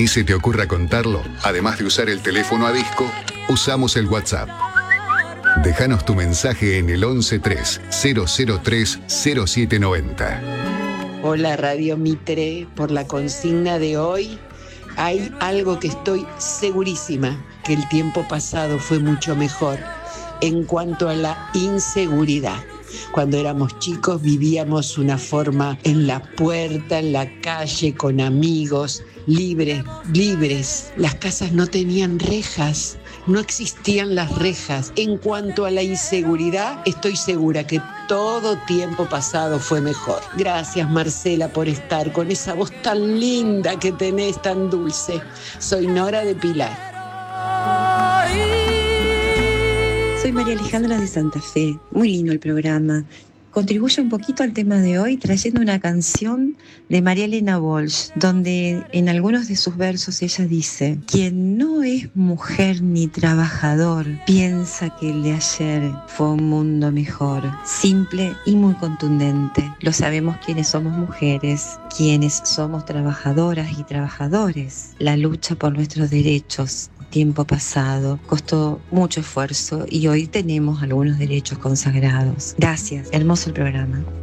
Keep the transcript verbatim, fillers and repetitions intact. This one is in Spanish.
Ni se te ocurra contarlo. Además de usar el teléfono a disco, usamos el WhatsApp. Déjanos tu mensaje en el once tres cero cero tres cero siete noventa. Hola Radio Mitre, por la consigna de hoy hay algo que estoy segurísima, que el tiempo pasado fue mucho mejor en cuanto a la inseguridad. Cuando éramos chicos vivíamos una forma en la puerta, en la calle, con amigos, libres, libres. Las casas no tenían rejas, no existían las rejas. En cuanto a la inseguridad, estoy segura que todo tiempo pasado fue mejor. Gracias, Marcela, por estar con esa voz tan linda que tenés, tan dulce. Soy Nora de Pilar. Soy María Alejandra de Santa Fe. Muy lindo el programa. Contribuye un poquito al tema de hoy trayendo una canción de María Elena Walsh, donde en algunos de sus versos ella dice: quien no es mujer ni trabajador piensa que el de ayer fue un mundo mejor. Simple y muy contundente. Lo sabemos quienes somos mujeres, quienes somos trabajadoras y trabajadores. La lucha por nuestros derechos, tiempo pasado, costó mucho esfuerzo y hoy tenemos algunos derechos consagrados. Gracias, hermoso el programa.